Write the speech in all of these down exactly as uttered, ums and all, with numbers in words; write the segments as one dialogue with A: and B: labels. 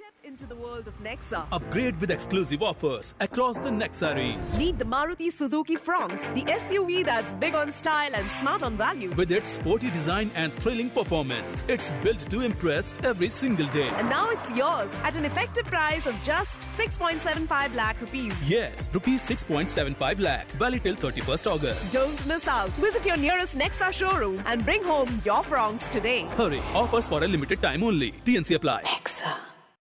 A: Step into the world of Nexa.
B: Upgrade with exclusive offers across the Nexa range.
A: Meet the Maruti Suzuki Fronx, the S U V that's big on style and smart on value.
B: With its sporty design and thrilling performance, it's built to impress every single day.
A: And now it's yours at an effective price of just six point seven five lakh rupees.
B: Yes, rupees six point seven five lakh. Valid till thirty-first August.
A: Don't miss out. Visit your nearest Nexa showroom and bring home your Fronx today.
B: Hurry, offers for a limited time only. T N C apply.
A: Nexa.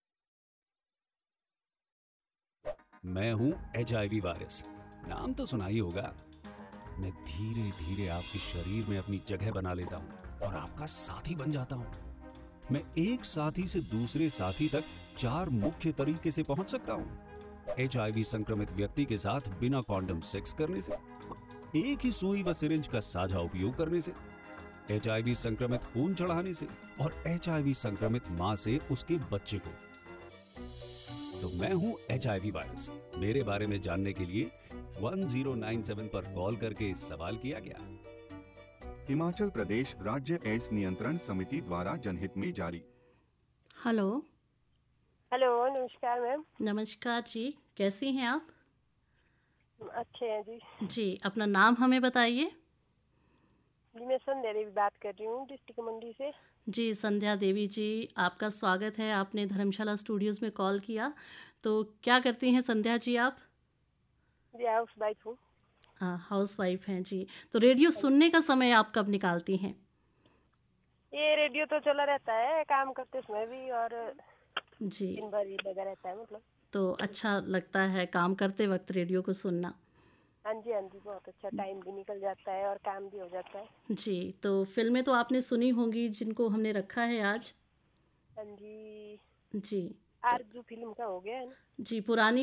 C: मैं हूं H I V virus, नाम तो सुना ही होगा। मैं धीरे धीरे आपके शरीर में अपनी जगह बना लेता हूं और आपका साथी बन जाता हूं। मैं एक साथी से दूसरे साथी तक चार मुख्य तरीके से पहुंच सकता हूं। एच आई वी संक्रमित व्यक्ति के साथ बिना कॉन्डम सेक्स करने से, एक ही सुई व सिरिंज का साझा उपयोग करने से, एच आई वी संक्रमित खून चढ़ाने से और एच आई वी संक्रमित मां से उसके बच्चे को। तो मैं हूं एच आई वी वायरस। मेरे बारे में जानने के लिए एक ज़ीरो नौ सात पर कॉल करके सवाल किया गया।
D: हिमाचल प्रदेश राज्य एड्स नियंत्रण समिति द्वारा जनहित में जारी।
E: हेलो।
F: हेलो, नमस्कार मैम।
E: नमस्कार जी, कैसी हैं आप?
F: अच्छे हैं जी।
E: जी, अपना नाम हमें बताइए।
F: जी, मैं संध्या देवी बात कर रही हूँ डिस्ट्रिक्ट मंडी से।
E: जी संध्या देवी जी, आपका स्वागत है। आपने धर्मशाला स्टूडियोज़ में कॉल किया, तो क्या करती हैं संध्या जी आप?
F: जी, हाउस वाइफ हूँ।
E: हाँ, हाउस वाइफ हैं जी। तो रेडियो सुनने का समय आप कब निकालती हैं?
F: ये रेडियो तो चला रहता है काम करते समय भी, और
E: जी
F: दिन भर ही लगा रहता है मतलब।
E: तो अच्छा लगता है काम करते वक्त रेडियो को सुनना?
F: हाँ जी, हाँ जी, बहुत अच्छा, टाइम भी निकल जाता है और काम भी हो जाता है।
E: जी, तो फिल्में तो आपने सुनी होंगी जिनको हमने रखा है आज।
F: हाँ जी
E: जी
F: आज जो फिल्म का हो गया है ना।
E: जी, पुरानी